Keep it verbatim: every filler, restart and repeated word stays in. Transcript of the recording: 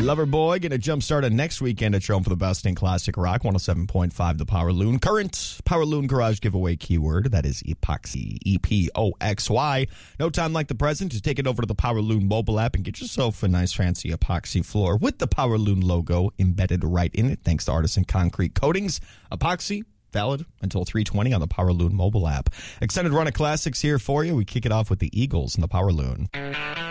Loverboy going to jumpstart a next weekend at Trome for the best in classic rock. one oh seven point five The Power Loon. Current Power Loon Garage giveaway keyword. That is epoxy. E P O X Y. No time like the present to take it over to the Power Loon mobile app and get yourself a nice fancy epoxy floor with the Power Loon logo embedded right in it. Thanks to Artisan Concrete Coatings. Epoxy. Valid until three twenty on the Power Loon mobile app. Extended run of classics here for you. We kick it off with the Eagles and the Power Loon.